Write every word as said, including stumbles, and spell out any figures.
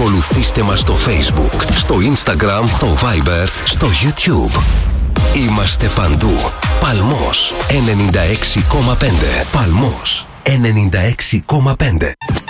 Ακολουθήστε μας στο Facebook, στο Instagram, το Viber, στο YouTube. Είμαστε παντού. Παλμός ενενήντα έξι κόμμα πέντε. Παλμός ενενήντα έξι κόμμα πέντε.